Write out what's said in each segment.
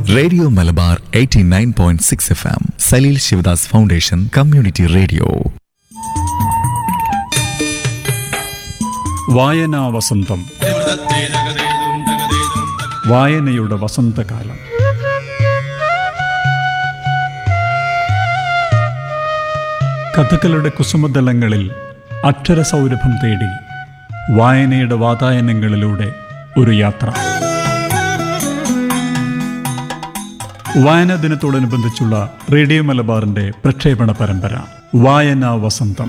Radio Malabar 89.6 FM Saleel Sivadas foundation community radio. വായനാ വസന്തം. വായനയുടെ വസന്തകാലം. കഥകളുടെ കുസുമതലങ്ങളിൽ അക്ഷരസൗരഭം തേടി വായനയുടെ വാതായനങ്ങളിലൂടെ ഒരു യാത്ര. വായനാ ദിനത്തോടനുബന്ധിച്ചുള്ള റേഡിയോ മലബാറിന്റെ പ്രക്ഷേപണ പരമ്പര വായനാ വസന്തം.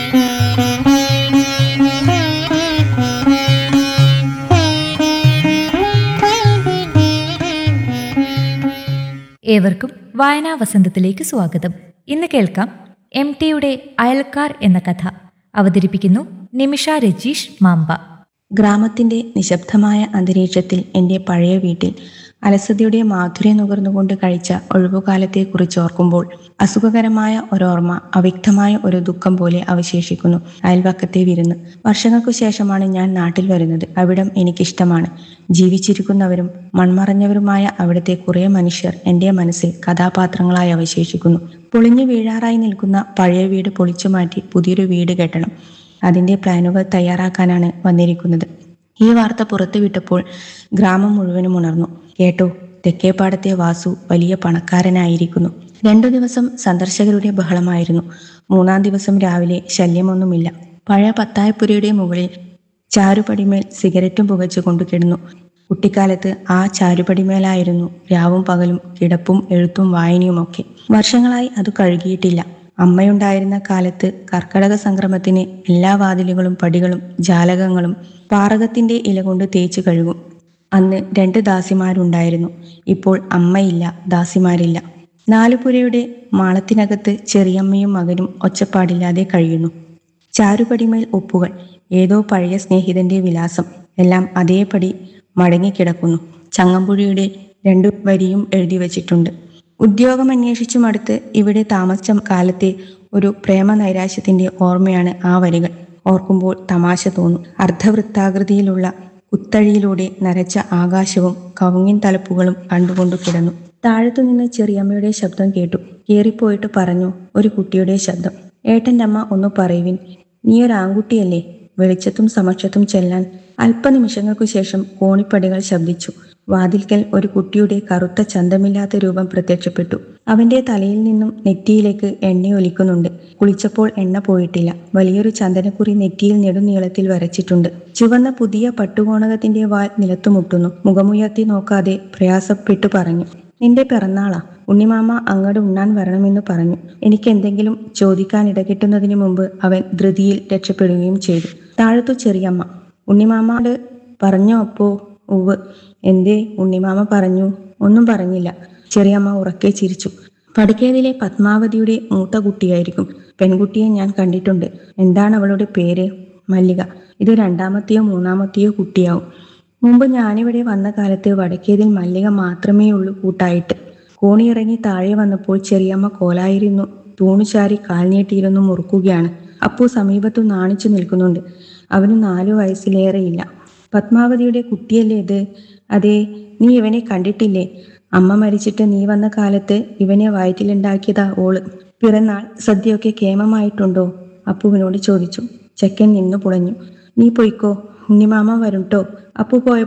ഏവർക്കും വായനാ വസന്തത്തിലേക്ക് സ്വാഗതം. ഇന്ന് കേൾക്കാം MTയുടെ അയൽക്കാർ എന്ന കഥ. അവതരിപ്പിക്കുന്നു നിമിഷ രജീഷ് മാമ്പ. ഗ്രാമത്തിന്റെ നിശബ്ദമായ അന്തരീക്ഷത്തിൽ എൻ്റെ പഴയ വീട്ടിൽ അലസതയുടെ മാധുര്യം നുകർന്നുകൊണ്ട് കഴിച്ച ഒഴിവുകാലത്തെക്കുറിച്ച് ഓർക്കുമ്പോൾ അസുഖകരമായ ഒരോർമ്മ അവ്യക്തമായ ഒരു ദുഃഖം പോലെ അവശേഷിക്കുന്നു. അയൽവക്കത്തെ വിരുന്ന്. വർഷങ്ങൾക്കു ശേഷമാണ് ഞാൻ നാട്ടിൽ വരുന്നത്. അവിടം എനിക്കിഷ്ടമാണ്. ജീവിച്ചിരിക്കുന്നവരും മൺമറഞ്ഞവരുമായ അവിടുത്തെ കുറേ മനുഷ്യർ എൻ്റെ മനസ്സിൽ കഥാപാത്രങ്ങളായി അവശേഷിക്കുന്നു. പൊളിഞ്ഞു വീഴാറായി നിൽക്കുന്ന പഴയ വീട് പൊളിച്ചു മാറ്റി പുതിയൊരു വീട് കെട്ടണം. അതിൻ്റെ പ്ലാനുകൾ തയ്യാറാക്കാനാണ് വന്നിരിക്കുന്നത്. ഈ വാർത്ത പുറത്തുവിട്ടപ്പോൾ ഗ്രാമം മുഴുവനും ഉണർന്നു. കേട്ടോ, തെക്കേപ്പാടത്തെ വാസു വലിയ പണക്കാരനായിരിക്കുന്നു. 2 ദിവസം സന്ദർശകരുടെ ബഹളമായിരുന്നു. 3-ാം ദിവസം രാവിലെ ശല്യമൊന്നുമില്ല. പഴയ പത്തായപ്പുരയുടെ മുകളിൽ ചാരുപടിമേൽ സിഗരറ്റും പുകച്ചു കൊണ്ടു കിടന്നു. കുട്ടിക്കാലത്ത് ആ ചാരുപടിമേലായിരുന്നു രാവും പകലും കിടപ്പും എഴുത്തും വായനയുമൊക്കെ. വർഷങ്ങളായി അത് കഴുകിയിട്ടില്ല. അമ്മയുണ്ടായിരുന്ന കാലത്ത് കർക്കടക സംക്രമത്തിന് എല്ലാ വാതിലുകളും പടികളും ജാലകങ്ങളും പാറകത്തിന്റെ ഇല കൊണ്ട് തേച്ചു കഴുകും. അന്ന് 2 ദാസിമാരുണ്ടായിരുന്നു. ഇപ്പോൾ അമ്മയില്ല, ദാസിമാരില്ല. 4 പുരയുടെ മാളത്തിനകത്ത് ചെറിയമ്മയും മകനും ഒച്ചപ്പാടില്ലാതെ കഴിയുന്നു. ചാരുപടിമേൽ ഒപ്പുകൾ, ഏതോ പഴയ സ്നേഹിതന്റെ വിലാസം, എല്ലാം അതേപടി മടങ്ങിക്കിടക്കുന്നു. ചങ്ങമ്പുഴയുടെ 2 വരിയും എഴുതി വച്ചിട്ടുണ്ട്. ഉദ്യോഗം അന്വേഷിച്ചു മടുത്ത് ഇവിടെ താമസിച്ച കാലത്തെ ഒരു പ്രേമ നൈരാശ്യത്തിന്റെ ഓർമ്മയാണ് ആ വരികൾ. ഓർക്കുമ്പോൾ തമാശ തോന്നും. അർദ്ധവൃത്താകൃതിയിലുള്ള കുത്തഴിയിലൂടെ നരച്ച ആകാശവും കവുങ്ങിൻ തലപ്പുകളും കണ്ടുകൊണ്ടു കിടന്നു. താഴത്തുനിന്ന് ചെറിയമ്മയുടെ ശബ്ദം കേട്ടു. കയറിപ്പോയിട്ട് പറഞ്ഞു ഒരു കുട്ടിയുടെ ശബ്ദം. ഏട്ടൻ്റെ അമ്മ ഒന്ന് പറയുവിൻ, നീയൊരാൺകുട്ടിയല്ലേ? വെളിച്ചത്തും സമക്ഷത്തും ചെല്ലാൻ. അല്പനിമിഷങ്ങൾക്കു ശേഷം കോണിപ്പടികൾ ശബ്ദിച്ചു. വാതിൽക്കൽ ഒരു കുട്ടിയുടെ കറുത്ത ചന്തമില്ലാത്ത രൂപം പ്രത്യക്ഷപ്പെട്ടു. അവന്റെ തലയിൽ നിന്നും നെറ്റിയിലേക്ക് എണ്ണയൊലിക്കുന്നുണ്ട്. കുളിച്ചപ്പോൾ എണ്ണ പോയിട്ടില്ല. വലിയൊരു ചന്ദനക്കുറി നെറ്റിയിൽ നെടുനീളത്തിൽ വരച്ചിട്ടുണ്ട്. ചുവന്ന പുതിയ പട്ടുകോണകത്തിന്റെ വാൽ നിലത്തുമുട്ടുന്നു. മുഖമുയർത്തി നോക്കാതെ പ്രയാസപ്പെട്ടു പറഞ്ഞു, നിന്റെ പിറന്നാളാ? ഉണ്ണിമാമ അങ്ങോട്ട് ഉണ്ണാൻ വരണമെന്ന് പറഞ്ഞു. എനിക്ക് എന്തെങ്കിലും ചോദിക്കാനിടകിട്ടുന്നതിന് മുമ്പ് അവൻ ധൃതിയിൽ രക്ഷപ്പെടുകയും ചെയ്തു. താഴത്തു ചെറിയമ്മ. ഉണ്ണിമാമോട് പറഞ്ഞോ അപ്പോ? ഉവ്. എന്തേ? ഉണ്ണിമാമ പറഞ്ഞു. ഒന്നും പറഞ്ഞില്ല. ചെറിയമ്മ ഉറക്കെ ചിരിച്ചു. പടുക്കേതിലെ പത്മാവതിയുടെ മൂത്ത കുട്ടിയായിരിക്കും. പെൺകുട്ടിയെ ഞാൻ കണ്ടിട്ടുണ്ട്. എന്താണ് അവളുടെ പേര്? മല്ലിക. ഇത് 2-മത്തെയോ 3-മത്തെയോ കുട്ടിയാവും. മുമ്പ് ഞാനിവിടെ വന്ന കാലത്ത് വടക്കേതിൽ മല്ലിക മാത്രമേ ഉള്ളൂ കൂട്ടായിട്ട്. കോണിയിറങ്ങി താഴെ വന്നപ്പോൾ ചെറിയമ്മ കോലായിരുന്നു തൂണുചാരി കാൽനീട്ടിയിരുന്നു മുറുക്കുകയാണ്. അപ്പു സമീപത്തു നാണിച്ചു നിൽക്കുന്നുണ്ട്. അവന് 4 വയസ്സിലേറെയില്ല. പത്മാവതിയുടെ കുട്ടിയല്ലേ ഇത്? അതെ. നീ ഇവനെ കണ്ടിട്ടില്ലേ? അമ്മ മരിച്ചിട്ട് നീ വന്ന കാലത്ത് ഇവനെ വയറ്റിലുണ്ടാക്കിയതാ ഓള്. പിറന്നാൾ സദ്യയൊക്കെ കേമമായിട്ടുണ്ടോ? അപ്പുവിനോട് ചോദിച്ചു. ചെക്കൻ നിന്നു പുളഞ്ഞു. നീ പൊയ്ക്കോ, ഉണ്ണിമാമ വരുംട്ടോ. അപ്പു പോയ